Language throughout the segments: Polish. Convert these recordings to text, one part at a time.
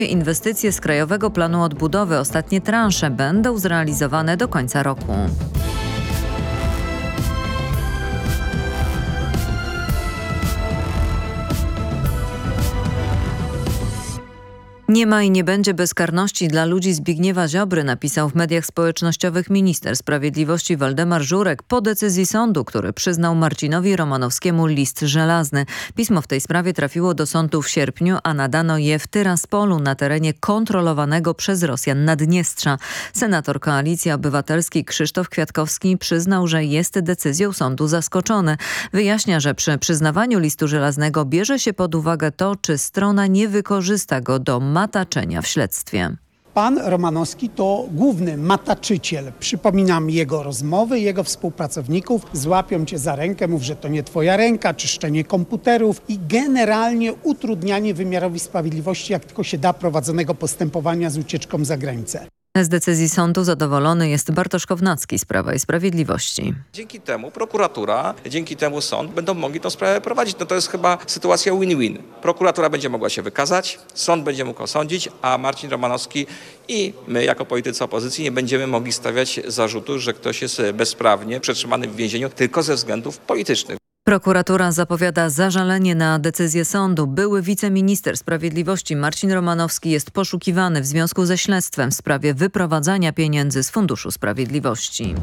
Inwestycje z Krajowego Planu Odbudowy, ostatnie transze, będą zrealizowane do końca roku. Nie ma i nie będzie bezkarności dla ludzi Zbigniewa Ziobry, napisał w mediach społecznościowych minister sprawiedliwości Waldemar Żurek po decyzji sądu, który przyznał Marcinowi Romanowskiemu list żelazny. Pismo w tej sprawie trafiło do sądu w sierpniu, a nadano je w Tyraspolu na terenie kontrolowanego przez Rosjan Naddniestrza. Senator Koalicji Obywatelskiej Krzysztof Kwiatkowski przyznał, że jest decyzją sądu zaskoczony. Wyjaśnia, że przy przyznawaniu listu żelaznego bierze się pod uwagę to, czy strona nie wykorzysta go do mataczenia w śledztwie. Pan Romanowski to główny mataczyciel. Przypominam jego rozmowy, jego współpracowników. Złapią cię za rękę, mów, że to nie twoja ręka, czyszczenie komputerów i generalnie utrudnianie wymiarowi sprawiedliwości, jak tylko się da, prowadzonego postępowania z ucieczką za granicę. Z decyzji sądu zadowolony jest Bartosz Kownacki z Prawa i Sprawiedliwości. Dzięki temu prokuratura, dzięki temu sąd będą mogli tę sprawę prowadzić. No to jest chyba sytuacja win-win. Prokuratura będzie mogła się wykazać, sąd będzie mógł osądzić, a Marcin Romanowski i my jako politycy opozycji nie będziemy mogli stawiać zarzutu, że ktoś jest bezprawnie przetrzymany w więzieniu tylko ze względów politycznych. Prokuratura zapowiada zażalenie na decyzję sądu. Były wiceminister sprawiedliwości Marcin Romanowski jest poszukiwany w związku ze śledztwem w sprawie wyprowadzania pieniędzy z Funduszu Sprawiedliwości.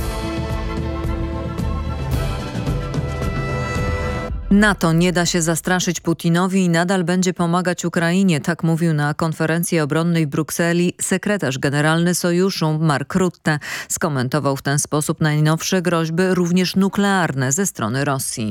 NATO nie da się zastraszyć Putinowi i nadal będzie pomagać Ukrainie, tak mówił na konferencji obronnej w Brukseli sekretarz generalny Sojuszu Mark Rutte. Skomentował w ten sposób najnowsze groźby, również nuklearne, ze strony Rosji.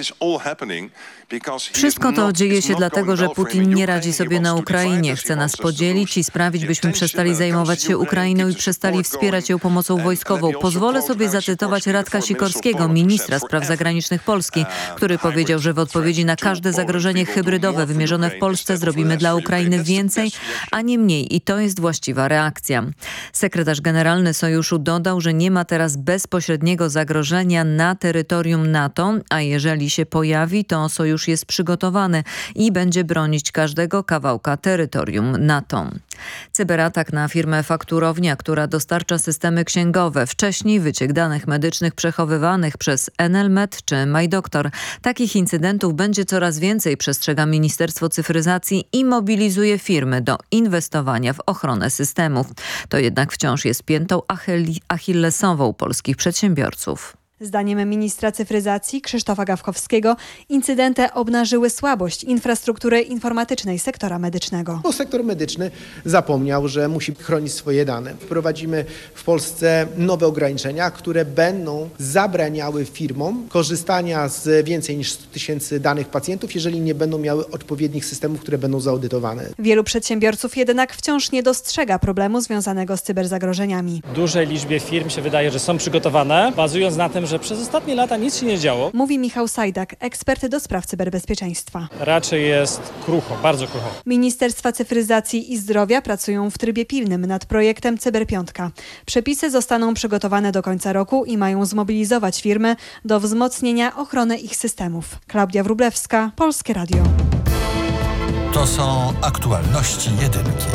Wszystko to dzieje się dlatego, że Putin nie radzi sobie na Ukrainie. Chce nas podzielić i sprawić, byśmy przestali zajmować się Ukrainą i przestali wspierać ją pomocą wojskową. Pozwolę sobie zacytować Radka Sikorskiego, ministra spraw zagranicznych Polski, który powiedział, że w odpowiedzi na każde zagrożenie hybrydowe wymierzone w Polsce zrobimy dla Ukrainy więcej, a nie mniej i to jest właściwa reakcja. Sekretarz generalny Sojuszu dodał, że nie ma teraz bezpośredniego zagrożenia na terytorium NATO, a jeżeli się pojawi, to Sojusz jest przygotowany i będzie bronić każdego kawałka terytorium NATO. Cyberatak na firmę Fakturownia, która dostarcza systemy księgowe. Wcześniej wyciek danych medycznych przechowywanych przez Enelmed czy MyDoktor. Takich incydentów będzie coraz więcej, przestrzega Ministerstwo Cyfryzacji i mobilizuje firmy do inwestowania w ochronę systemów. To jednak wciąż jest piętą achillesową polskich przedsiębiorców. Zdaniem ministra cyfryzacji Krzysztofa Gawkowskiego incydenty obnażyły słabość infrastruktury informatycznej sektora medycznego. Bo sektor medyczny zapomniał, że musi chronić swoje dane. Wprowadzimy w Polsce nowe ograniczenia, które będą zabraniały firmom korzystania z więcej niż 100 000 danych pacjentów, jeżeli nie będą miały odpowiednich systemów, które będą zaudytowane. Wielu przedsiębiorców jednak wciąż nie dostrzega problemu związanego z cyberzagrożeniami. Dużej liczbie firm się wydaje, że są przygotowane, bazując na tym, że przez ostatnie lata nic się nie działo. Mówi Michał Sajdak, ekspert do spraw cyberbezpieczeństwa. Raczej jest krucho, bardzo krucho. Ministerstwa Cyfryzacji i Zdrowia pracują w trybie pilnym nad projektem Cyberpiątka. Przepisy zostaną przygotowane do końca roku i mają zmobilizować firmy do wzmocnienia ochrony ich systemów. Klaudia Wróblewska, Polskie Radio. To są aktualności jedynki.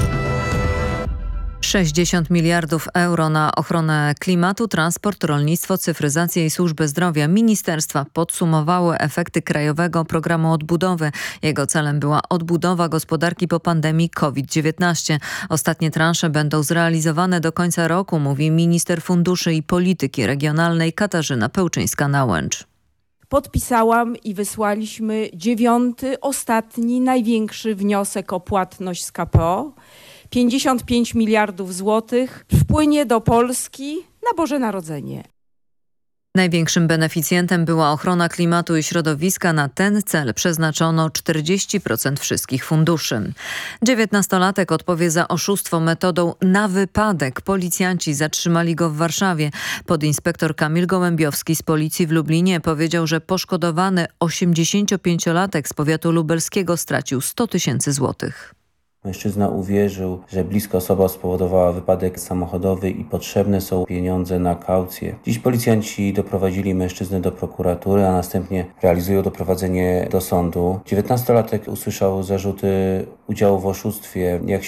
60 miliardów euro na ochronę klimatu, transport, rolnictwo, cyfryzację i służbę zdrowia. Ministerstwa podsumowały efekty Krajowego Programu Odbudowy. Jego celem była odbudowa gospodarki po pandemii COVID-19. Ostatnie transze będą zrealizowane do końca roku, mówi minister funduszy i polityki regionalnej Katarzyna Pełczyńska-Nałęcz. Podpisałam i wysłaliśmy 9., ostatni, największy wniosek o płatność z KPO. 55 miliardów złotych wpłynie do Polski na Boże Narodzenie. Największym beneficjentem była ochrona klimatu i środowiska. Na ten cel przeznaczono 40% wszystkich funduszy. 19-latek odpowie za oszustwo metodą na wypadek. Policjanci zatrzymali go w Warszawie. Podinspektor Kamil Gołębiowski z policji w Lublinie powiedział, że poszkodowany 85-latek z powiatu lubelskiego stracił 100 000 złotych. Mężczyzna uwierzył, że bliska osoba spowodowała wypadek samochodowy i potrzebne są pieniądze na kaucję. Dziś policjanci doprowadzili mężczyznę do prokuratury, a następnie realizują doprowadzenie do sądu. 19-latek usłyszał zarzuty udziału w oszustwie. Jak